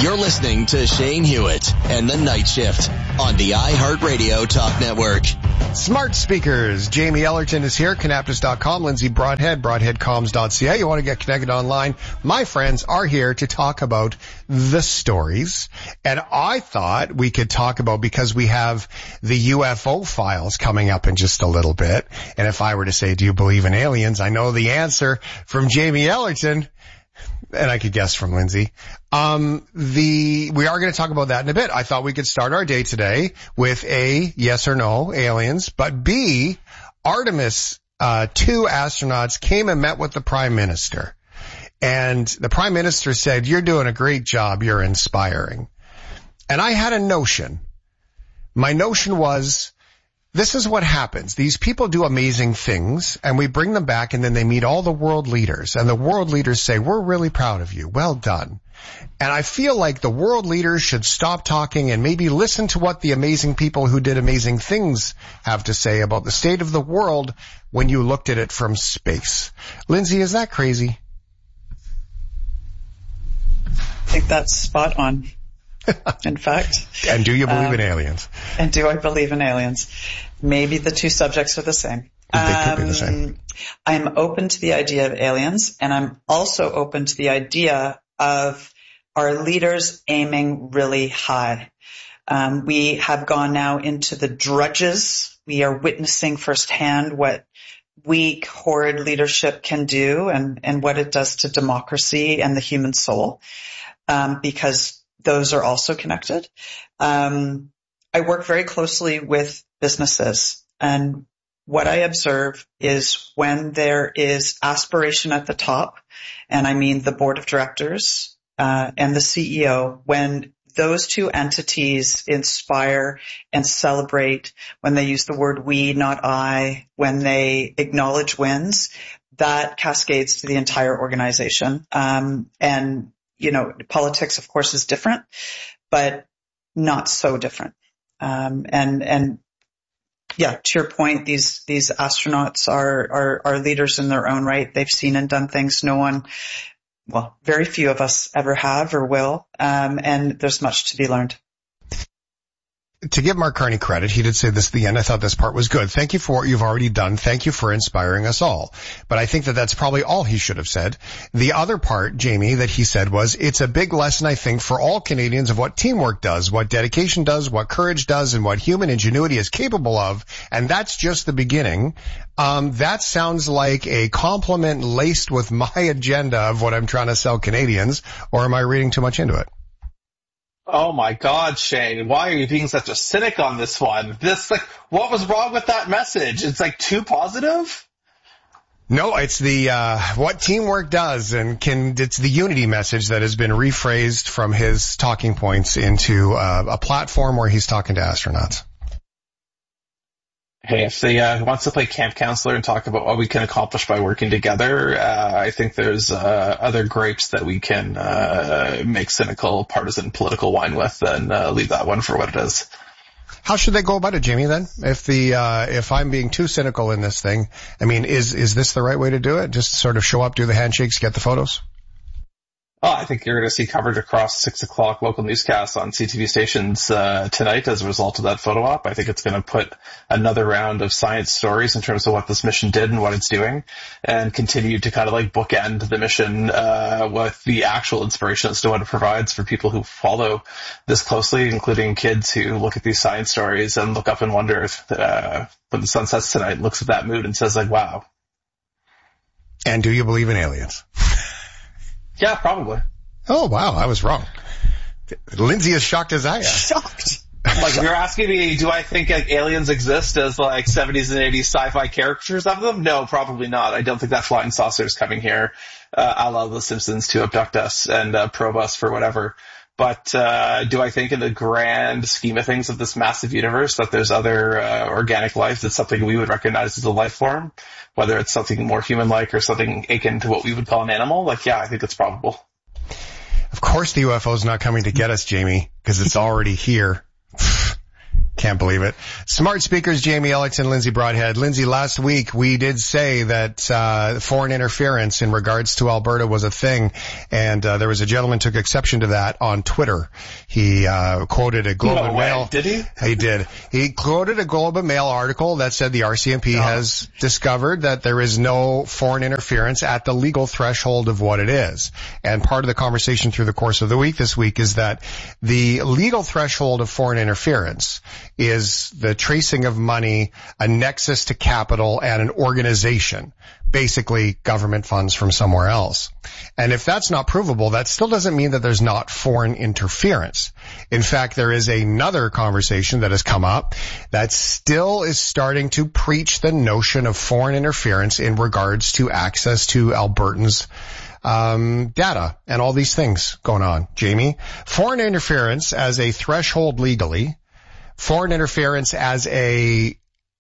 You're listening to Shane Hewitt and the Night Shift on the iHeartRadio Talk Network. Smart speakers. Jamie Ellerton is here. Canaptus.com. Lindsay Broadhead. Broadheadcoms.ca. You want to get connected online? My friends are here to talk about the stories. And I thought we could talk about, because we have the UFO files coming up in just a little bit. And if I were to say, do you believe in aliens? I know the answer from Jamie Ellerton. And I could guess from Lindsay. We are going to talk about that in a bit. I thought we could start our day today with A, yes or no, aliens, but B, Artemis 2 astronauts came and met with the Prime Minister. And the Prime Minister said, you're doing a great job, you're inspiring. And I had a notion. My notion was, this is what happens. These people do amazing things, and we bring them back, and then they meet all the world leaders, and the world leaders say, we're really proud of you. Well done. And I feel like the world leaders should stop talking and maybe listen to what the amazing people who did amazing things have to say about the state of the world when you looked at it from space. Lindsay, is that crazy? I think that's spot on. In fact. And do you believe in aliens? And do I believe in aliens? Maybe the two subjects are the same. They could be the same. I'm open to the idea of aliens, and I'm also open to the idea of our leaders aiming really high. We have gone now into the drudges. We are witnessing firsthand what weak, horrid leadership can do and what it does to democracy and the human soul, because those are also connected. I work very closely with businesses, and what I observe is when there is aspiration at the top, and I mean the board of directors and the CEO, when those two entities inspire and celebrate, when they use the word we, not I, when they acknowledge wins, that cascades to the entire organization. And you know, politics, of course, is different, but not so different. And yeah, to your point, these astronauts are leaders in their own right. They've seen and done things no one, well, very few of us ever have or will. And there's much to be learned. To give Mark Carney credit, he did say this at the end. I thought this part was good. Thank you for what you've already done. Thank you for inspiring us all. But I think that that's probably all he should have said. The other part, Jamie, that he said was, it's a big lesson, I think, for all Canadians of what teamwork does, what dedication does, what courage does, and what human ingenuity is capable of. And that's just the beginning. That sounds like a compliment laced with my agenda of what I'm trying to sell Canadians. Or am I reading too much into it? Oh my God, Shane, why are you being such a cynic on this one? What was wrong with that message? It's too positive? No, it's the, what teamwork does, and it's the unity message that has been rephrased from his talking points into, a platform where he's talking to astronauts. Hey, if he wants to play camp counselor and talk about what we can accomplish by working together, I think there's other grapes that we can make cynical, partisan, political wine with, and leave that one for what it is. How should they go about it, Jamie, then? If I'm being too cynical in this thing, I mean, is this the right way to do it? Just sort of show up, do the handshakes, get the photos? Oh, I think you're going to see coverage across 6 o'clock local newscasts on CTV stations tonight as a result of that photo op. I think it's going to put another round of science stories in terms of what this mission did and what it's doing, and continue to kind of bookend the mission with the actual inspiration as to what it provides for people who follow this closely, including kids who look at these science stories and look up and wonder if, when the sun sets tonight, looks at that moon and says wow. And do you believe in aliens? Yeah, probably. Oh, wow, I was wrong. Lindsay is shocked as I am. Shocked. If you're asking me, do I think aliens exist as 70s and 80s sci-fi caricatures of them? No, probably not. I don't think that flying saucer is coming here, a la The Simpsons, to abduct us and probe us for whatever. But do I think in the grand scheme of things of this massive universe that there's other organic life that's something we would recognize as a life form, whether it's something more human-like or something akin to what we would call an animal? Yeah, I think it's probable. Of course the UFO's not coming to get us, Jamie, because it's already here. Can't believe it. Smart speakers, Jamie Ellerton, Lindsay Broadhead. Lindsay, last week we did say that foreign interference in regards to Alberta was a thing, and there was a gentleman took exception to that on Twitter. He quoted a Globe and Mail. Did he? He did. He quoted a Globe and Mail article that said the RCMP has discovered that there is no foreign interference at the legal threshold of what it is. And part of the conversation through the course of the week this week is that the legal threshold of foreign interference is the tracing of money, a nexus to capital, and an organization, basically government funds from somewhere else. And if that's not provable, that still doesn't mean that there's not foreign interference. In fact, there is another conversation that has come up that still is starting to preach the notion of foreign interference in regards to access to Albertans' data and all these things going on. Jamie, foreign interference as a threshold legally, foreign interference as a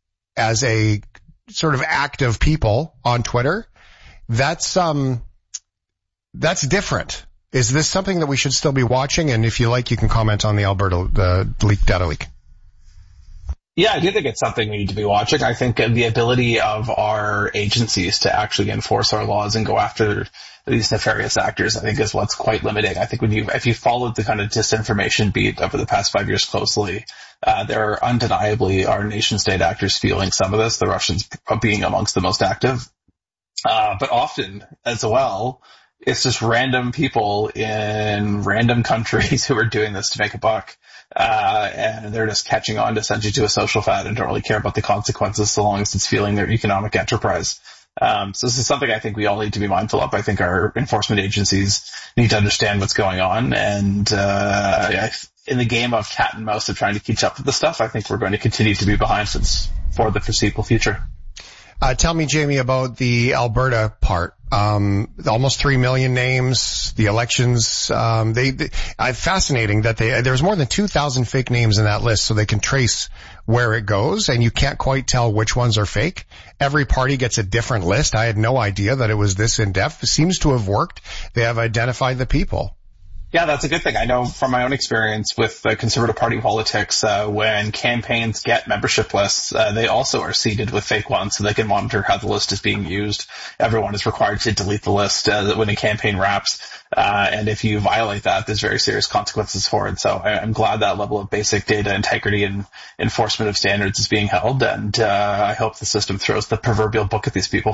sort of act of people on Twitter, that's different. Is this something that we should still be watching? And if you like, you can comment on the Alberta data leak. Yeah, I do think it's something we need to be watching. I think the ability of our agencies to actually enforce our laws and go after these nefarious actors, I think, is what's quite limiting. I think if you followed the kind of disinformation beat over the past 5 years closely, there are undeniably our nation state actors feeling some of this, the Russians being amongst the most active. But often as well, it's just random people in random countries who are doing this to make a buck. And they're just catching on to essentially to a social fad and don't really care about the consequences so long as it's fueling their economic enterprise. So this is something I think we all need to be mindful of. I think our enforcement agencies need to understand what's going on. And in the game of cat and mouse of trying to keep up with the stuff, I think we're going to continue to be behind for the foreseeable future. Tell me, Jamie, about the Alberta part. Almost 3 million names, the elections, fascinating that there's more than 2,000 fake names in that list, so they can trace where it goes, and you can't quite tell which ones are fake. Every party gets a different list. I had no idea that it was this in-depth. It seems to have worked. They have identified the people. Yeah, that's a good thing. I know from my own experience with Conservative Party politics, when campaigns get membership lists, they also are seeded with fake ones so they can monitor how the list is being used. Everyone is required to delete the list when a campaign wraps. And if you violate that, there's very serious consequences for it. So I'm glad that level of basic data integrity and enforcement of standards is being held. And I hope the system throws the proverbial book at these people.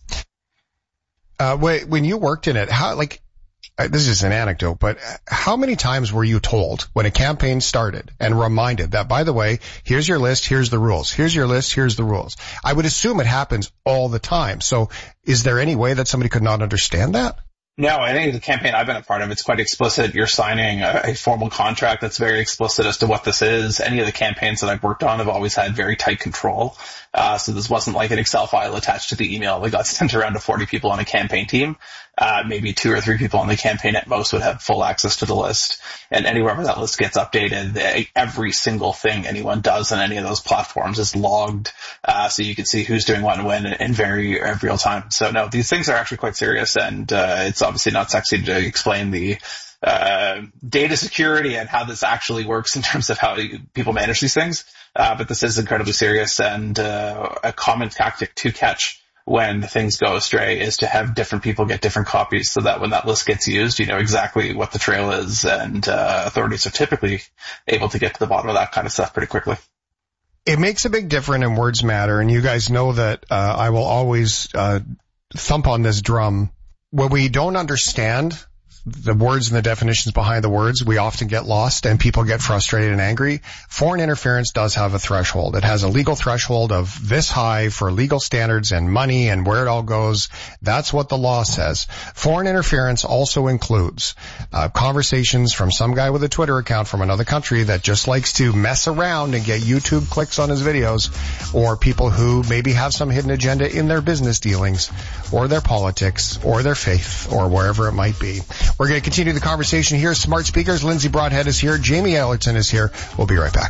When you worked in it, this is an anecdote, but how many times were you told when a campaign started and reminded that, by the way, here's your list, here's the rules, here's your list, here's the rules? I would assume it happens all the time. So is there any way that somebody could not understand that? No, I think the campaign I've been a part of, it's quite explicit. You're signing a formal contract that's very explicit as to what this is. Any of the campaigns that I've worked on have always had very tight control. So this wasn't like an Excel file attached to the email that got sent around to 40 people on a campaign team. Maybe 2 or 3 people on the campaign at most would have full access to the list. And anywhere where that list gets updated, every single thing anyone does on any of those platforms is logged. So you can see who's doing what and when in very real time. So no, these things are actually quite serious, and it's obviously not sexy to explain the data security and how this actually works in terms of how people manage these things. But this is incredibly serious, and a common tactic to catch when things go astray is to have different people get different copies so that when that list gets used, you know exactly what the trail is, and authorities are typically able to get to the bottom of that kind of stuff pretty quickly. It makes a big difference, and words matter, and you guys know that I will always thump on this drum. When we don't understand the words and the definitions behind the words, we often get lost and people get frustrated and angry. Foreign interference does have a threshold. It has a legal threshold of this high for legal standards and money and where it all goes. That's what the law says. Foreign interference also includes conversations from some guy with a Twitter account from another country that just likes to mess around and get YouTube clicks on his videos, or people who maybe have some hidden agenda in their business dealings or their politics or their faith or wherever it might be. We're going to continue the conversation here. Smart Speakers, Lindsay Broadhead is here. Jamie Ellerton is here. We'll be right back.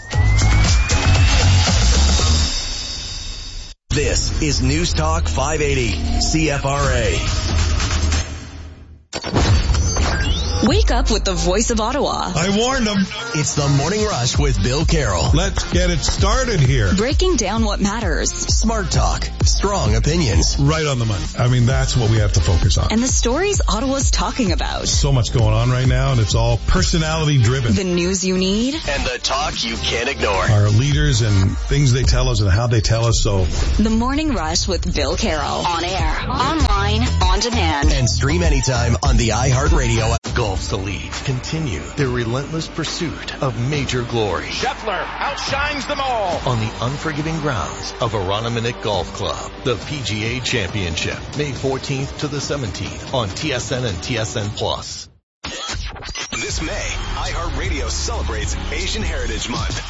This is News Talk 580, CFRA. Wake up with the voice of Ottawa. I warned them. It's the Morning Rush with Bill Carroll. Let's get it started here. Breaking down what matters. Smart talk, strong opinions. Right on the money. I mean, that's what we have to focus on. And the stories Ottawa's talking about. So much going on right now, and it's all personality driven. The news you need. And the talk you can't ignore. Our leaders and things they tell us and how they tell us. So The Morning Rush with Bill Carroll. On air, online, on demand. And stream anytime on the iHeartRadio app. Golf's Elite continue their relentless pursuit of major glory. Scheffler outshines them all On the unforgiving grounds of Aroniminick Golf Club. The PGA Championship, May 14th to the 17th on TSN and TSN Plus. This May, iHeartRadio celebrates Asian Heritage Month.